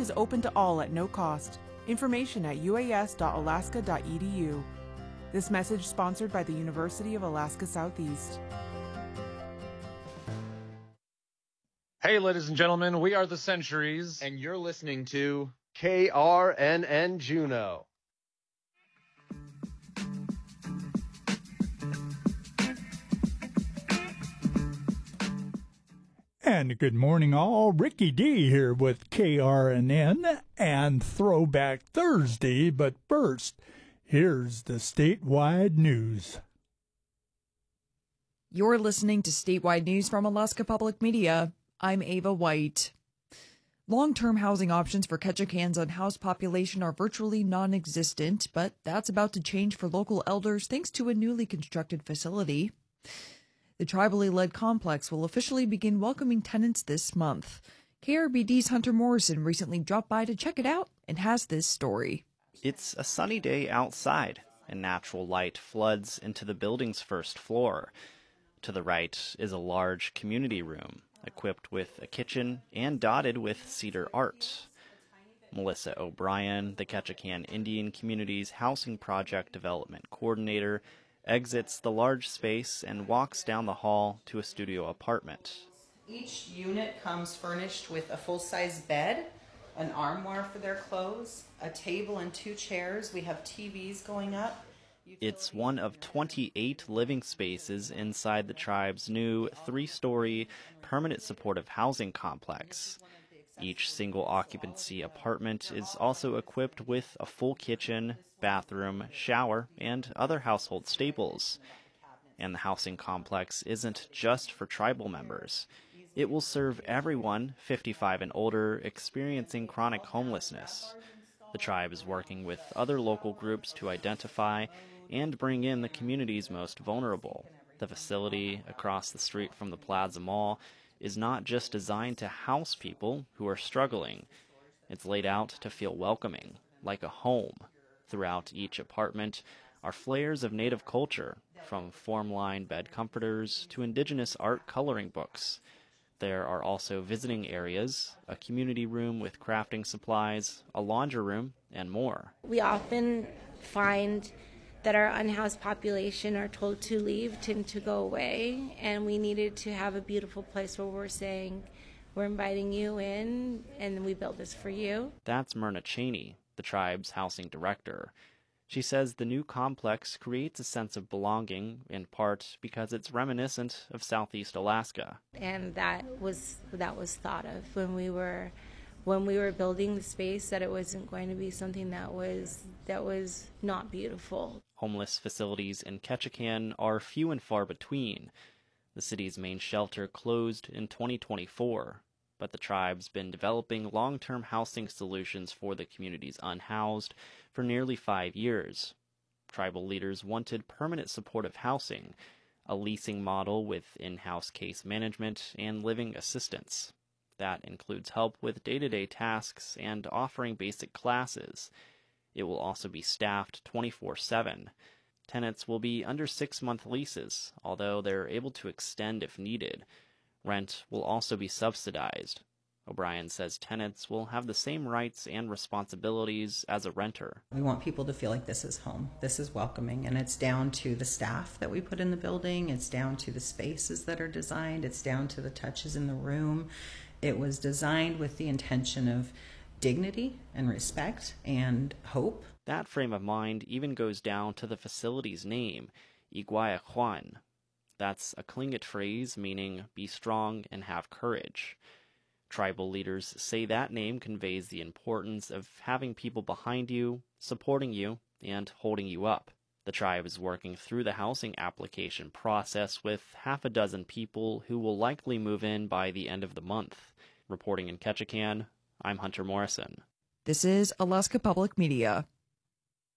is open to all at no cost. Information at uas.alaska.edu. This message sponsored by the University of Alaska Southeast. Hey, ladies and gentlemen, we are the Centuries. And you're listening to KRNN Juneau. And good morning, all. Ricky D here with KRNN and Throwback Thursday. But first, here's the statewide news. You're listening to statewide news from Alaska Public Media. I'm Ava White. Long-term housing options for Ketchikan's unhoused population are virtually non-existent, but that's about to change for local elders thanks to a newly constructed facility. The tribally led complex will officially begin welcoming tenants this month. KRBD's Hunter Morrison recently dropped by to check it out and has this story. It's a sunny day outside, and natural light floods into the building's first floor. To the right is a large community room, equipped with a kitchen and dotted with cedar art. Melissa O'Brien, the Ketchikan Indian Community's Housing Project Development Coordinator, exits the large space and walks down the hall to a studio apartment. Each unit comes furnished with a full-size bed, an armoire for their clothes, a table and 2 chairs. We have TVs going up. It's one of 28 living spaces inside the tribe's new 3-story permanent supportive housing complex. Each single-occupancy apartment is also equipped with a full kitchen, bathroom, shower, and other household staples. And the housing complex isn't just for tribal members. It will serve everyone 55 and older experiencing chronic homelessness. The tribe is working with other local groups to identify and bring in the community's most vulnerable. The facility across the street from the Plaza Mall is not just designed to house people who are struggling. It's laid out to feel welcoming, like a home. Throughout each apartment are flares of native culture, from form-lined bed comforters to indigenous art coloring books. There are also visiting areas, a community room with crafting supplies, a laundry room, and more. We often find that our unhoused population are told to leave, tend to go away, and we needed to have a beautiful place where we're saying, we're inviting you in, and we built this for you. That's Myrna Cheney, the tribe's housing director. She says the new complex creates a sense of belonging, in part because it's reminiscent of Southeast Alaska. And that was thought of when we were building the space, that it wasn't going to be something that was not beautiful. Homeless facilities in Ketchikan are few and far between. The city's main shelter closed in 2024, but the tribe's been developing long-term housing solutions for the community's unhoused for nearly 5 years. Tribal leaders wanted permanent supportive housing, a leasing model with in-house case management and living assistance. That includes help with day-to-day tasks and offering basic classes. It will also be staffed 24/7. Tenants will be under 6-month leases, although they're able to extend if needed. Rent will also be subsidized. O'Brien says tenants will have the same rights and responsibilities as a renter. We want people to feel like this is home, this is welcoming, and it's down to the staff that we put in the building, it's down to the spaces that are designed, it's down to the touches in the room. It was designed with the intention of dignity and respect and hope. That frame of mind even goes down to the facility's name, Iguaya Juan. That's a Tlingit phrase meaning be strong and have courage. Tribal leaders say that name conveys the importance of having people behind you, supporting you, and holding you up. The tribe is working through the housing application process with 6 people who will likely move in by the end of the month. Reporting in Ketchikan, I'm Hunter Morrison. This is Alaska Public Media.